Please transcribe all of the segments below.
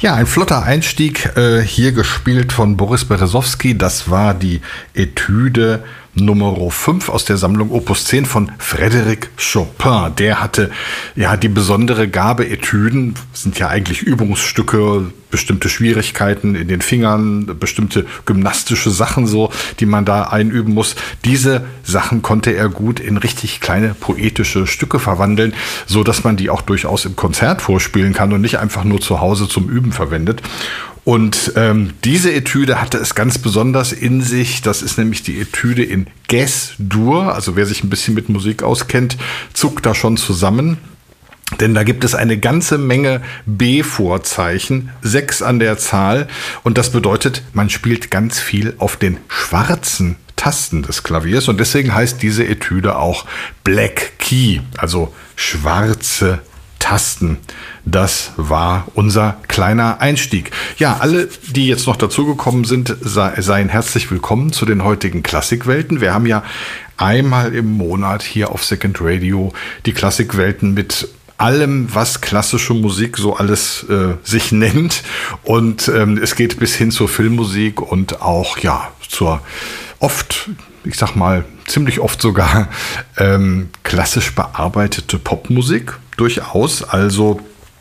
Ja, ein flotter Einstieg, hier gespielt von Boris Berezowski. Das war die Etüde Nummer 5 aus der Sammlung Opus 10 von Frédéric Chopin. Der hatte ja die besondere Gabe, Etüden sind ja eigentlich Übungsstücke, bestimmte Schwierigkeiten in den Fingern, bestimmte gymnastische Sachen so, die man da einüben muss. Diese Sachen konnte er gut in richtig kleine poetische Stücke verwandeln, so dass man die auch durchaus im Konzert vorspielen kann und nicht einfach nur zu Hause zum Üben verwendet. Und diese Etüde hatte es ganz besonders in sich. Das ist nämlich die Etüde in Ges-Dur. Also wer sich ein bisschen mit Musik auskennt, zuckt da schon zusammen. Denn da gibt es eine ganze Menge B-Vorzeichen, 6 an der Zahl. Und das bedeutet, man spielt ganz viel auf den schwarzen Tasten des Klaviers. Und deswegen heißt diese Etüde auch Black Key, also schwarze Tasten. Das war unser kleiner Einstieg. Ja, alle, die jetzt noch dazugekommen sind, seien herzlich willkommen zu den heutigen Klassikwelten. Wir haben ja einmal im Monat hier auf Second Radio die Klassikwelten mit allem, was klassische Musik so alles sich nennt. Und es geht bis hin zur Filmmusik und auch ja zur oft, ich sag mal, ziemlich oft sogar klassisch bearbeitete Popmusik durchaus. Also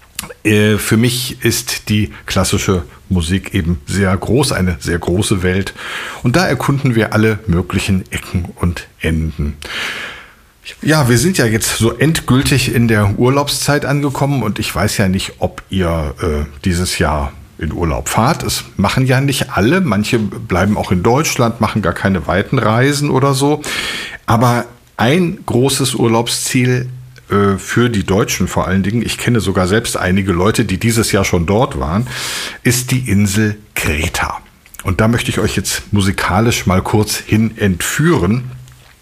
für mich ist die klassische Musik eben sehr groß, eine sehr große Welt. Und da erkunden wir alle möglichen Ecken und Enden. Ja, wir sind ja jetzt so endgültig in der Urlaubszeit angekommen und ich weiß ja nicht, ob ihr dieses Jahr in Urlaub fahrt. Es machen ja nicht alle. Manche bleiben auch in Deutschland, machen gar keine weiten Reisen oder so. Aber ein großes Urlaubsziel für die Deutschen vor allen Dingen, ich kenne sogar selbst einige Leute, die dieses Jahr schon dort waren, ist die Insel Kreta. Und da möchte ich euch jetzt musikalisch mal kurz hin entführen.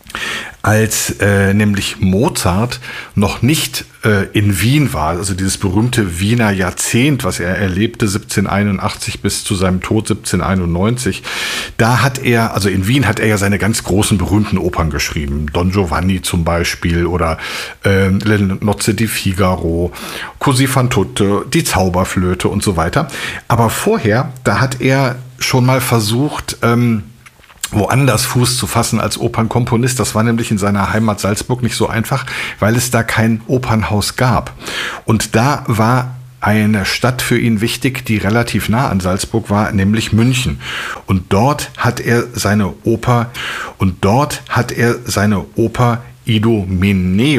Als nämlich Mozart noch nicht in Wien war, also dieses berühmte Wiener Jahrzehnt, was er erlebte, 1781 bis zu seinem Tod 1791, da hat er, also in Wien hat er ja seine ganz großen berühmten Opern geschrieben, Don Giovanni zum Beispiel oder Le Nozze di Figaro, Così fan tutte, die Zauberflöte und so weiter. Aber vorher, da hat er schon mal versucht, woanders Fuß zu fassen als Opernkomponist. Das war nämlich in seiner Heimat Salzburg nicht so einfach, weil es da kein Opernhaus gab. Und da war eine Stadt für ihn wichtig, die relativ nah an Salzburg war, nämlich München. Und dort hat er seine Oper Idomeneo